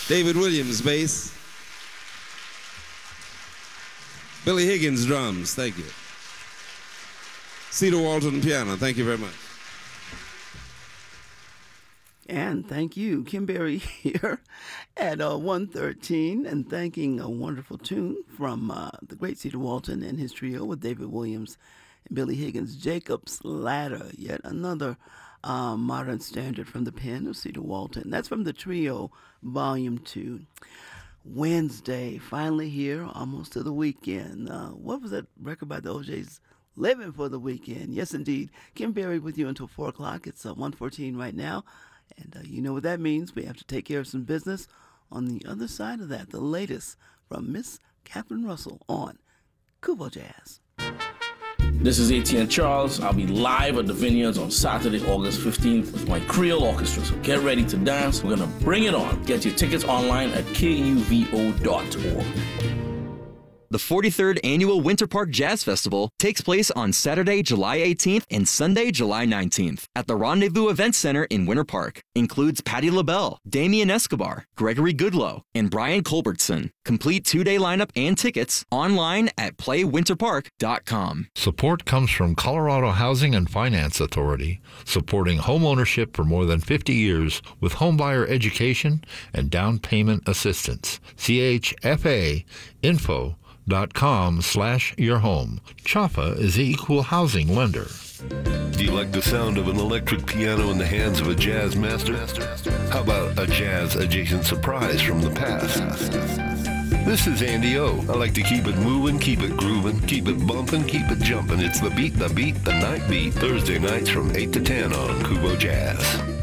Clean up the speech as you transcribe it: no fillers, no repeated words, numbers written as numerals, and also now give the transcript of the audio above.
David Williams, bass. Billy Higgins, drums. Thank you. Cedar Walton, piano. Thank you very much. And thank you, Kim Berry here at 1:13, and thanking a wonderful tune from the great Cedar Walton and his trio with David Williams and Billy Higgins, Jacob's Ladder, yet another modern standard from the pen of Cedar Walton. That's from the trio, Volume 2. Wednesday, finally here, almost to the weekend. What was that record by the OJs? Living for the Weekend. Yes, indeed. Kim Berry with you until 4 o'clock. It's 1:14 right now. And you know what that means. We have to take care of some business. On the other side of that, the latest from Miss Catherine Russell on Kubo Jazz. This is ATN Charles. I'll be live at the Vineyards on Saturday, August 15th with my Creole Orchestra. So get ready to dance. We're going to bring it on. Get your tickets online at kuvo.org. The 43rd Annual Winter Park Jazz Festival takes place on Saturday, July 18th and Sunday, July 19th at the Rendezvous Event Center in Winter Park. Includes Patti LaBelle, Damien Escobar, Gregory Goodloe, and Brian Culbertson. Complete two-day lineup and tickets online at playwinterpark.com. Support comes from Colorado Housing and Finance Authority, supporting home ownership for more than 50 years with homebuyer education and down payment assistance. CHFA info.com/yourhome. Chaffa is the equal housing lender. Do you like the sound of an electric piano in the hands of a jazz master? How about a jazz-adjacent surprise from the past? This is Andy O. I like to keep it moving, keep it grooving, keep it bumping, keep it jumping. It's the beat, the night beat. Thursday nights from 8 to 10 on Kubo Jazz.